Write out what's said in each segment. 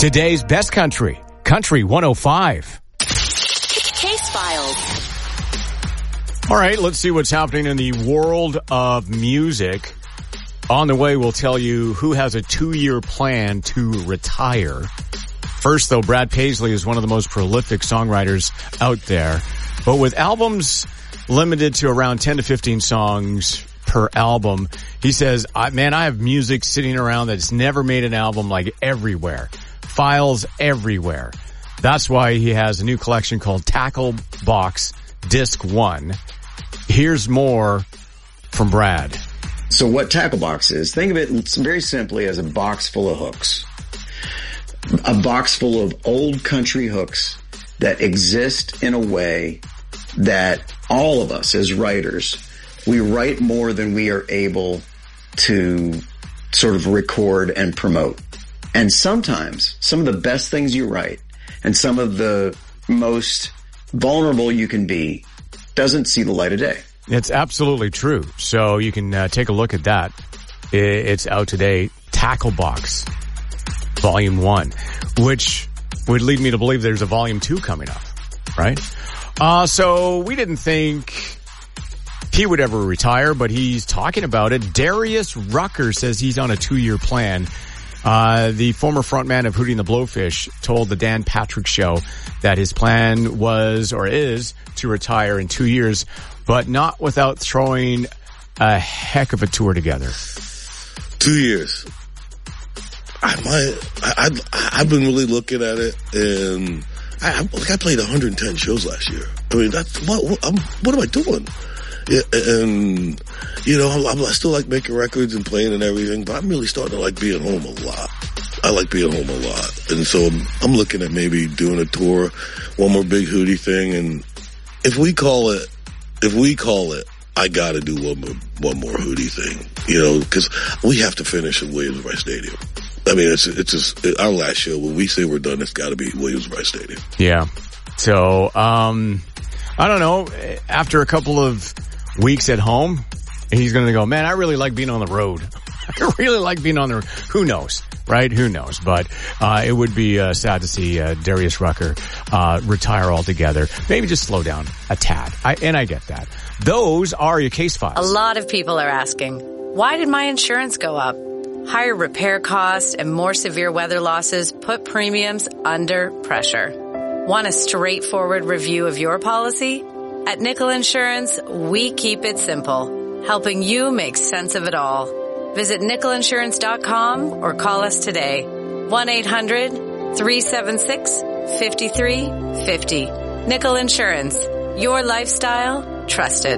Today's best country, Country 105. Case Files. All right, let's see what's happening in the world of music. On the way, we'll tell you who has a 2-year plan to retire. First, though, Brad Paisley is one of the most prolific songwriters out there. But with albums limited to around 10 to 15 songs per album, he says, I have music sitting around that's never made an album, like everywhere. Files everywhere. That's why he has a new collection called Tackle Box Disc 1. Here's more from Brad. So what Tackle Box is, think of it very simply as a box full of hooks. A box full of old country hooks that exist in a way that all of us as writers, we write more than we are able to sort of record and promote. And sometimes some of the best things you write and some of the most vulnerable you can be doesn't see the light of day. It's absolutely true. So you can take a look at that. It's out today. Tackle Box Volume 1, which would lead me to believe there's a Volume 2 coming up, right? So we didn't think he would ever retire, but he's talking about it. Darius Rucker says he's on a 2-year plan. The former frontman of Hootie and the Blowfish told the Dan Patrick Show that his plan was or is to retire in 2 years, but not without throwing a heck of a tour together. 2 years. I've been really looking at it, and I played 110 shows last year. I mean, what am I doing? Yeah, and I still like making records and playing and everything, but I'm really starting to like being home a lot. I like being home a lot, and so I'm looking at maybe doing a tour, one more big Hootie thing, and if we call it, I got to do one more Hootie thing, because we have to finish at Williams-Brice Stadium. I mean, it's just our last show. When we say we're done, it's got to be Williams-Brice Stadium. Yeah. So, I don't know. After a couple of weeks at home, he's going to go, man, I really like being on the road. I really like being on the road. Who knows, right? Who knows? But it would be sad to see Darius Rucker retire altogether. Maybe just slow down a tad. I get that. Those are your case files. A lot of people are asking, why did my insurance go up? Higher repair costs and more severe weather losses put premiums under pressure. Want a straightforward review of your policy? At Nickel Insurance, we keep it simple, helping you make sense of it all. Visit nickelinsurance.com or call us today. 1-800-376-5350. Nickel Insurance. Your lifestyle, trusted.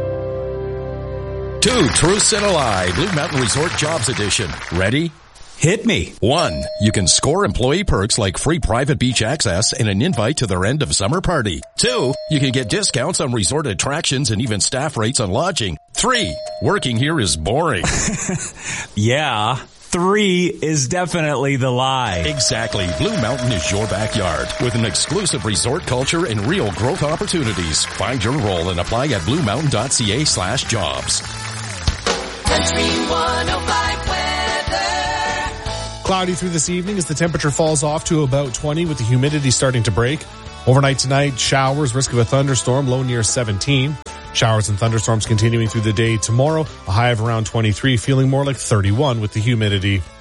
2 Truths and a Lie, Blue Mountain Resort Jobs Edition. Ready? Hit me. 1. You can score employee perks like free private beach access and an invite to their end of summer party. 2. You can get discounts on resort attractions and even staff rates on lodging. 3. Working here is boring. Yeah. 3 is definitely the lie. Exactly. Blue Mountain is your backyard with an exclusive resort culture and real growth opportunities. Find your role and apply at bluemountain.ca/jobs. Country 105 weather. Cloudy through this evening as the temperature falls off to about 20 with the humidity starting to break. Overnight tonight, showers, risk of a thunderstorm, low near 17. Showers and thunderstorms continuing through the day tomorrow, a high of around 23, feeling more like 31 with the humidity.